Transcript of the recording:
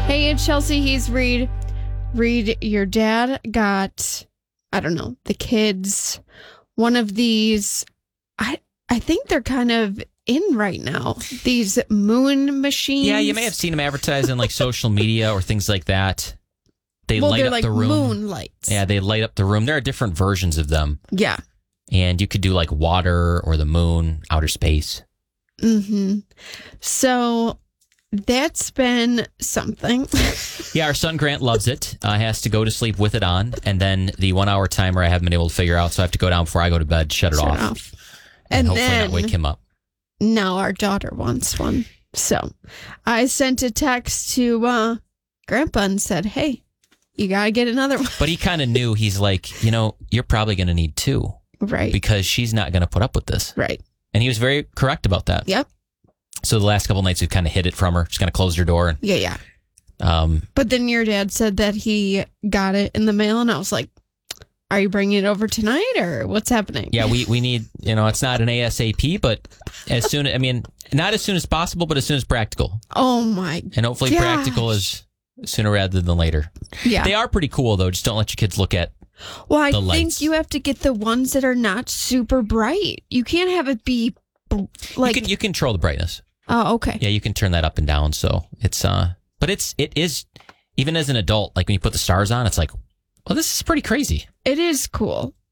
Hey, it's Chelsea. He's Reed. Reed, your dad got, I don't know, the kids, one of these, I think they're kind of in right now, these moon machines. Yeah, you may have seen them advertised in like social media or things like that. They light they're up like the room. moon lights. Yeah, they light up the room. There are different versions of them. Yeah. And you could do like water or the moon, outer space. Mm-hmm. So that's been something. Yeah, our son Grant loves it. Has to go to sleep with it on. And then the 1 hour timer I haven't been able to figure out. So I have to go down before I go to bed, shut it off. And hopefully then, not wake him up. Now our daughter wants one. So I sent a text to Grandpa and said, hey, you got to get another one. But he kind of knew. He's like, you're probably going to need two. Right. Because she's not going to put up with this. Right. And he was very correct about that. Yep. So the last couple of nights we've kind of hid it from her. Just kind of closed her door. And, yeah. But then your dad said that he got it in the mail, and I was like, are you bringing it over tonight, or what's happening? Yeah, we need, it's not an ASAP, but not as soon as possible, but as soon as practical. Oh my And hopefully practical is sooner rather than later. Yeah. They are pretty cool, though. Just don't let your kids look at Well, I the think lights. you have to get the ones that are not super bright. You can't have it be like... You can control the brightness. Oh, okay. Yeah, you can turn that up and down, so it's, but it is, even as an adult, like when you put the stars on, it's like, well, this is pretty crazy. It is cool.